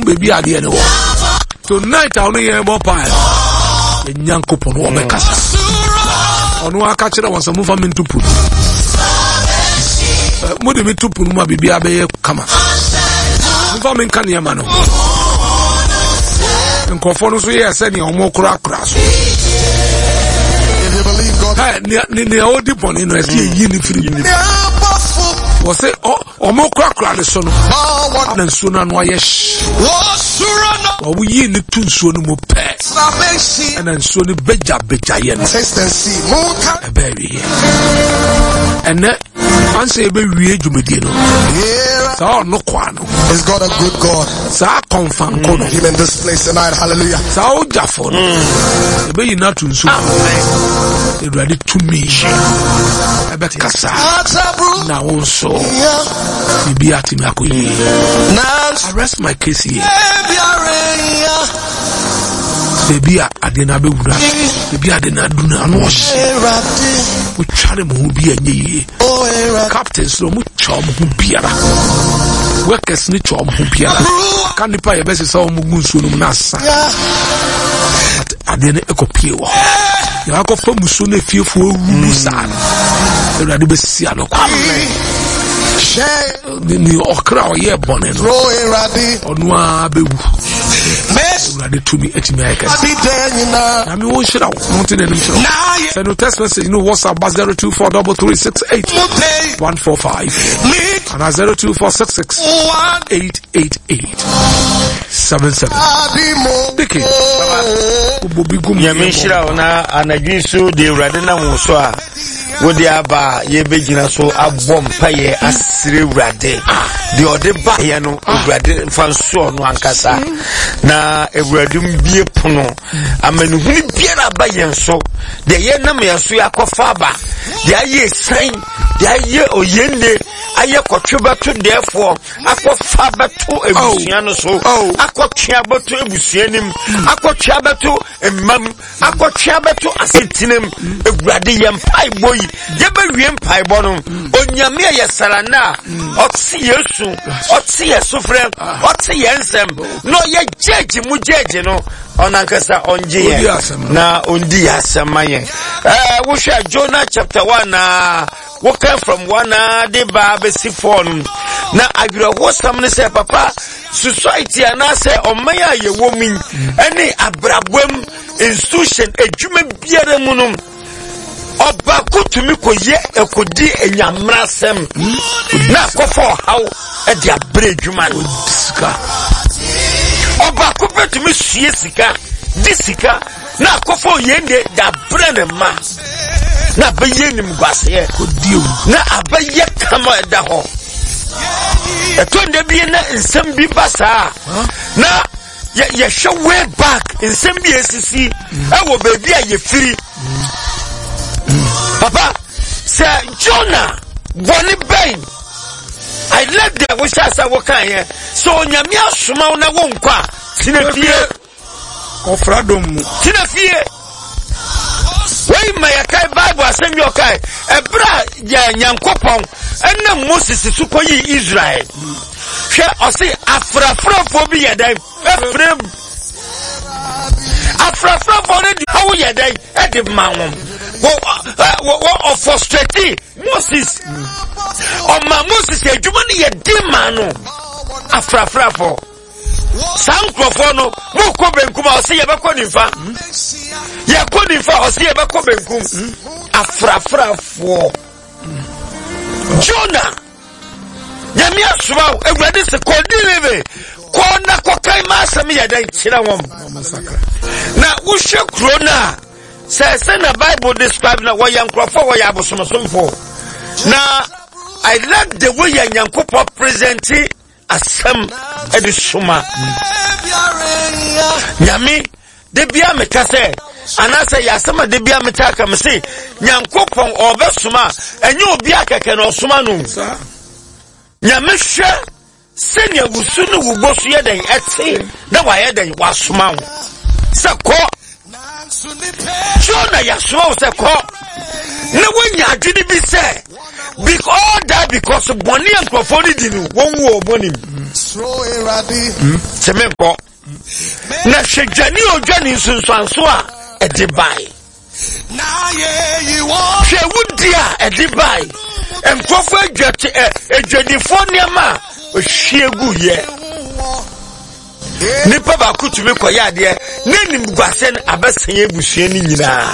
baby ade ne wo tonight I only hear more pile Nyankopon wo be kasa ono aka kire won so mu fa me ntupu mo de me tupu no ma bibi abeye kama mu fa me kan yama no nkofo no so ye se ne omo kura so ha ni odi pon no ese yi ni firi ni wo se omo kura le so no na nsuo na no aye wo yi ni tu nsuo no mo pe and nsuo ni beja ye no baby and answer be wie djumedie no so no kwa no is God a good God sa confirm ko no him in this place tonight hallelujah sa o jafo no be yina to nsuo e ready to me e be kasa na won so bi ati me akoyi I rest my case here baby adena be wura baby adena duna no we try mo bi anye captains no mu chom hu biara workers ni chom hu biara kan nipa ye be se so mo gunsu no na asa adena ekopie wo ya ko fa muso na fiefo wu sa e be si anokwa ni okra o ye bone no onu a bewu ready to me etimi aka I mean won shira mountain and shira send no text message you know WhatsApp 0243681145 and 0246688877 dike obobi gum ya me shira ona anadwisu de urade na wo so a wodi aba ye begina so abom paye asire urade de ode ba ye no urade fanso no ankasa na ewuradum bie pono amanu huni biara ba yen so de ye nam ye so yakofa ba de aye san de aye oyende aye kotweba to therefore akofa beto ebusua no so akotwa beto ebusua nim akotwa beto emam akotwa beto asentinem ewurade ye mpai boyi ye ba wie mpai bo no onyame ye sarana otsi yesu otsi yesufre otsi yensem no ye jeje mu jeje no onankasa onje na ondi asamaye wo hwa Jonah chapter 1 na wo come from 1 de ba be si phone na agro wo sam ne say papa society ana say omaya ye wo min ene abrabwam institution adwuma biara mu no oba kutumi koye ekodi enyamrasem na kofo haw e dia bredwuma no sika oba kupetumi sue sika disika na kofo yende da brene ma na baye nim gwase kodiu na abaye kama da ho etonde bi na nsem bi basa na ye show way back nsem bi esisi e wo baby a ye firi papa say Jonah boni bain I let the wishasa wokan here so nyame asoma na wo nkwa tinafie ofradom tinafie wey mayakai bible asemi okai ebra ya nyankopon ena Moses sukoyi Israel hwe osi afrafrafo bi yedan efrem afrafrafo ne di hawo yedan e di manwom wo frustrate Moses ma Moses edwuma ne ye di manu afrafrafo sankrofo no mo ko benkum o se ye be ko nimfa ye ko nimfa o se ye be ko benkum afrafrafo Jonah nyame asoma ewurade se ko dinebe ko na ko kai ma asem ye dan kira won na wo hwe kro na say na Bible describe na wo yankrofo wo ya abosomsomfo na I like the way yankopo present asem edisuma nyame de bia mekase anase yasema de bia metaka mse nyankopon obesuma enye obi akeke na osuma no nyame hwe sene agusu no wugosu ye den ete na wa ye den wasuma wo se ko Jonah yasuma wo se ko na wonya adwene bi se because boni enkrofo ni di no wonwo oboni Semempo. Na shejani odwani nsunsuanso a edibai. She wudia edibai. Enkofo edwadifo niama ohwiegu ye. Nipa ba kutumi koya ade nenim guasen abasen ebusue ni nyina.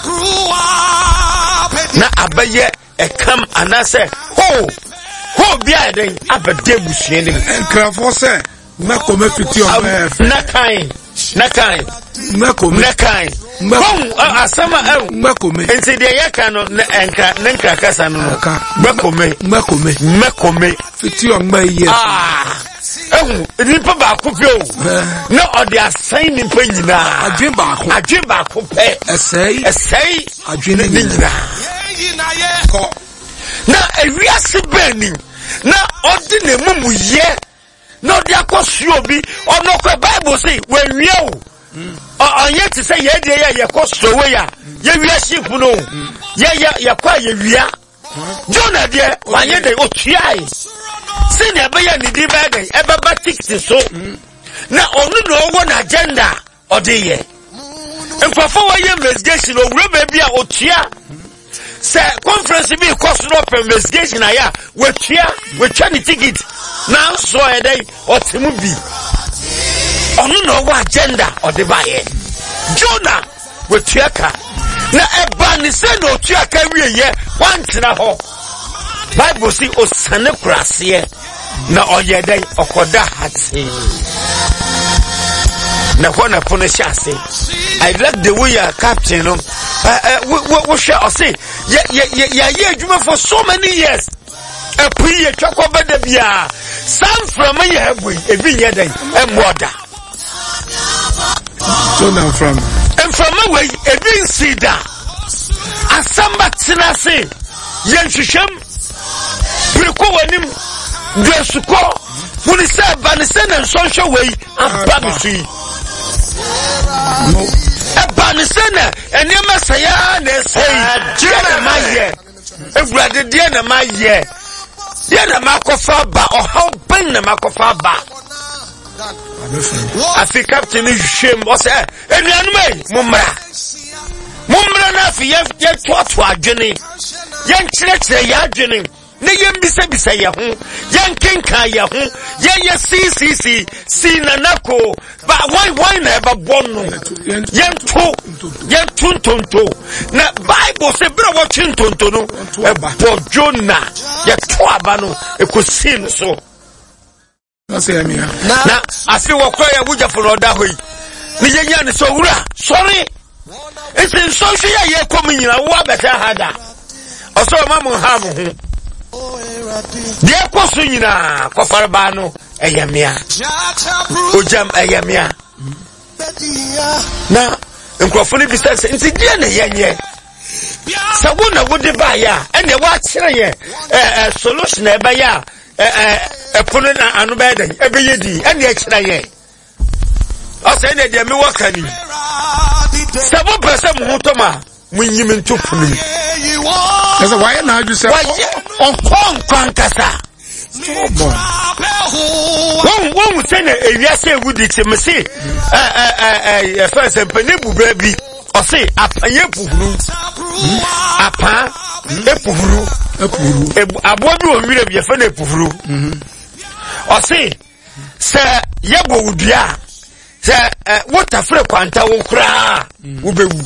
Na abaye ekam anase ho bia den abade busue ni. Enkrafo se meko mefiti o nakan asama meko me enti de yaka no enkra kasa no meko me fiti o ngba ye nipa ba ko pe o na odi asan nipa nyina adwen ba ko pe esei adwen ni nyina ko na ewiase bani na odi na mumu ye no dia kosuo bi ono ko Bible say we wie o onye ti say ye de ye kosuo we ya ye wie ship no ye kwa ye wia Jonah de wanye de otuai sin e be ya ni di ba den e baba ticket so na onu no wo na agenda odi ye enfafo wa ye investigation owure ba bia otua se conference bi cost no investigation aya we twa ni ticket na so e dey otimu bi onu no wa agenda odi ba ye Jonah we tua ka na eba ni se no tua ka wie ye wantina ho Bible say osane kurase na oye dey okoda hati na kona pone shase. I like the way you captain no we share say yeah adwuma for so many years e puye twakwa bada bia some from me have we e bi ye dey e moda so now from me e bi sida asamba tinase ye nhwehwem priko wanim dwesuko munisa banise na nsonhwe we aba misui Ebanisena enema saya na sei dia maye ewurade dia na maye dia na makofa ba ohaw ben na makofa ba afi captain hwem o se enuanu mai mummra na afi ye toato adwene ye nkyerɛkyerɛ ya adwene ne yem bisa ye ho ye nkenka ye ho ye si na nako ba why na eba bonno ye tuntonto na Bible say bra wo tuntonto no ebo Jonah ye to aba no ekosin so na say me na afi wo kwa ya wuja for oda hoyi ni ye nya ne so wura sorry ese so hwe ye komi nyina wo abeta hada oso mamu ha mo ho de koso nyina kofarba no eyamia ojam eyamia na nkrofo ni bisa se nti die na yenye sawo na wode ba ya ene wa kire ye solution e ba ya epono na anu ba den e be yedi ene e kire ye o se ene de me wakani sabo pese mu hotoma munyim ntofunu esa why na aju se on kasa won say na ewiase wudi temse first empene bubra bi o say apanye puhuru apa epuhuru abo bi o wire bi fa na epuhuru o say se yebo wudua se water free kwanta wo kura wo bewu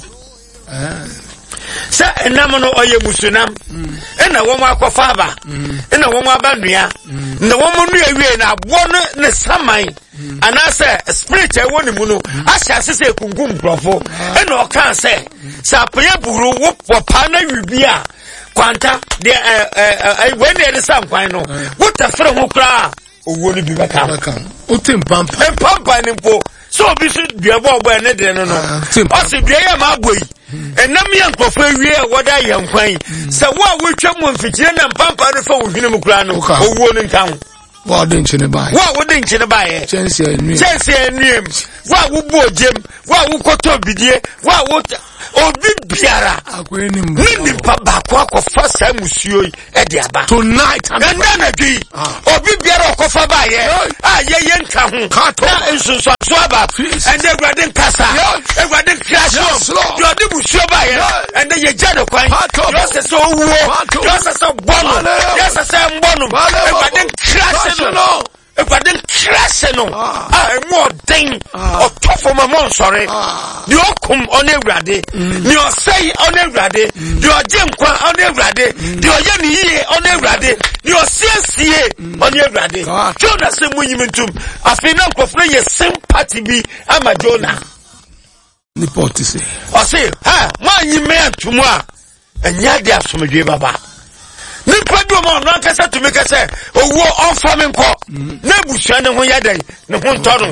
sa enam no oye musunam ena wo makofa aba ena wo abanua na wo nua wie na abo no ne saman anase spirit e woni mu no ahya sese kungum brofo ena o kan se sa pye buru wo popa na wibia kwanta de when dey sam kwan no wo tafere ho kra owo ni bi baka o tempampa ni po so bi su duabo ogbo ene de no o se dua ya ma agbo yi enam ya nkofo wie woda ye nkwan se wo a wotwa mu mfitire na mpampa do fa wo hwene mu kra no owo ni nkan Wa wouldn't buy. What wouldn't you buy? Chance and name. What would bo Jim? What would go be dear? What would Obi Biara? Nini Papa Quack first time monsieur Ediaba. Tonight and then again. Obi Biara Kofabaye. Yen Kato and Swaba and the Gradin Casa. A Gradin Clash. You're the Mushobaye and then you Jado Quine. Just as so war. Just as so bonum. Just as I'm bonum. A Gradin Clash. If I didn't crash, I'm more dang or tough for my mom, sorry. You come on a ready, you say on a ready, you are Jim on a ready, you are Yanni on a ready, you are CSCA on a ready. Jonas and William Tum, I feel not for free a sympathy be, I'm a Jonah. Nipoti say, I say, man, you may to moi, and yet there some Baba. Nipa do mo no kasa to me kasa owo on farming ko na busua ne ho yadai ne ho ntoro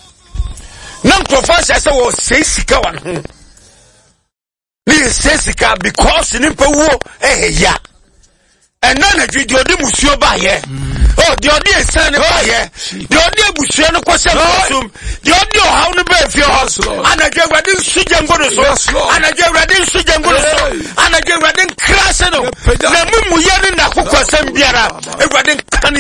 na mkrofasa say wo sesika wan ho ni sesika because nipa wo ya and na video de musuo ba ye oh de odi esan ne ba ye de odi busua ne kwose kusum de odi o hawo ne ba fi ho anaje wade suje ngodo so anaje wade suje ngodo so anaje wade crash no na mumu ye ne na kokosem biara ewade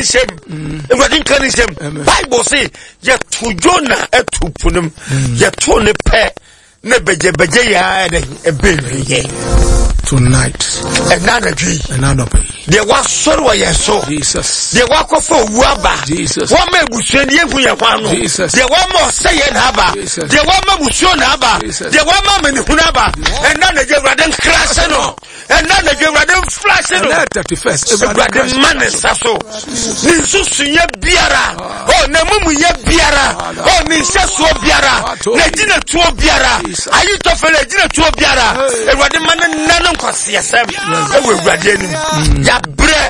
kanisem bible say ye to Jonah etupunum ye to ne pe ne beje ya ye tonight another pay there was sorrow yeso Jesus there was for waba Jesus one me busua ne ehu ye kwano Jesus there was more say na ba there was ma busua na ba there was ma me hu na ba and na je raden crash no and na je raden flash no 31st raden man saso ni susuye biara oh na mumu ye biara oh ni seso biara na gina tuo biara ayi to fele gina tuo biara e raden man na kwase yesem e we raden ni ya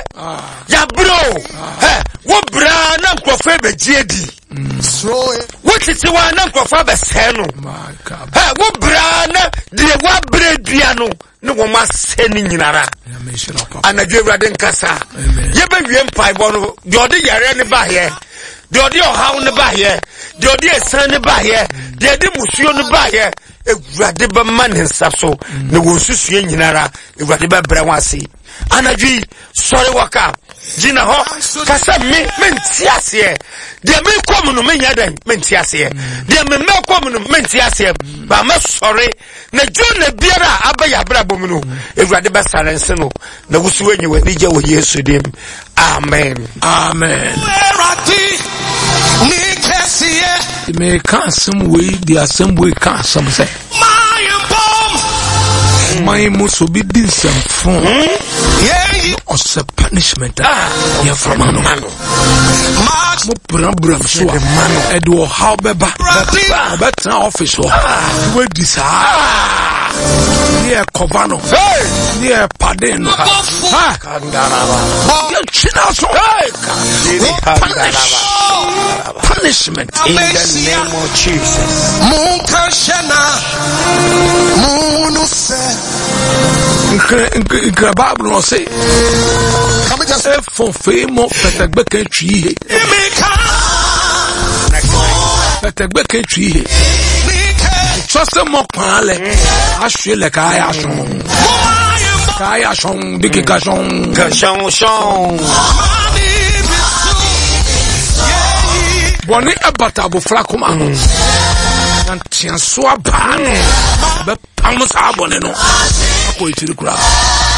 bro wo bra na nkrofa be giedi what is one na nkrofa be se no wo bra na de wa bre dua no ne wo ma se ni nyinara anadwe raden kasa ye be wie mpai bo no de odi yare ne ba ye de odi ohaw ne ba ye de odi esan ne ba ye de de musuo ne ba ye ewurade ba man hensapso ne wo susue nyinara ewurade ba bra wase anadwi sorry waka gina ho kasa me ntiase de me kom no me nyadan me ntiase de me kom no me ntiase ba ma sorry na Jonah biara abaya bra bom no ewurade ba silence no na wusu anyi wani je wo Yesu dim amen me can some way the assembly can some say my must be din some phone or some punishment from man mo problem so man edo how beba better office we desire near Covano near Padeno punishment in the name of Jesus. Bible no say for fame of Petegbe tree Petegbe tree trust mo kwale ashle kaya shon dike ka shon boni abata bo flakoma no nantianso aba no be pam sa boni no ko itiri kura